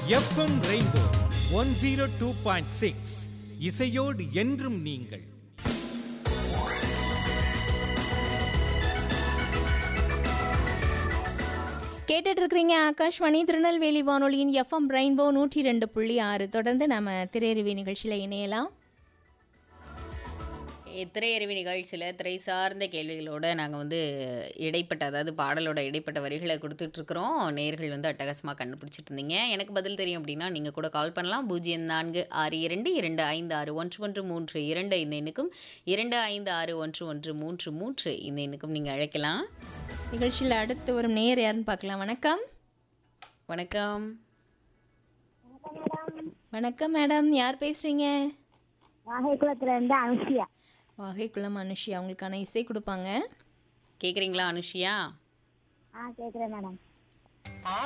FM rainbow 102.6 இசையோடு என்றும் நீங்கள். கேட்டுட்டு இருக்கிறீங்க ஆகாஷ்வாணி திருநெல்வேலி வானொலியின் எஃப்எம் ரெயின்போ 102.6. தொடர்ந்து நம்ம திரையறிவி நிகழ்ச்சியில் இணையலாம். திரையறிவி நிகழ்ச்சியில் திரை சார்ந்த கேள்விகளோடு நாங்கள் இடைப்பட்ட, அதாவது பாடலோட இடைப்பட்ட வரிகளை கொடுத்துட்ருக்குறோம். நேர்கள் அட்டகாசமாக கண்டுபிடிச்சிட்டு இருந்தீங்க. எனக்கு பதில் தெரியும் அப்படின்னா நீங்கள் கூட கால் பண்ணலாம். 0462256113 இந்த எண்ணுக்கும் 256113 இந்த எண்ணுக்கும் நீங்கள் அழைக்கலாம். நிகழ்ச்சியில் அடுத்து ஒரு நேர் யாருன்னு பார்க்கலாம். வணக்கம். வணக்கம். வணக்கம் மேடம், யார் பேசுகிறீங்க? வாகைக்குளத்துலேருந்து அனுஷியா. வாகைக்குளம் அனுஷியா, அவங்களுக்கான இசை கொடுப்பாங்க. கேட்குறீங்களா அனுஷியா? கேட்குறேன் மேடம்.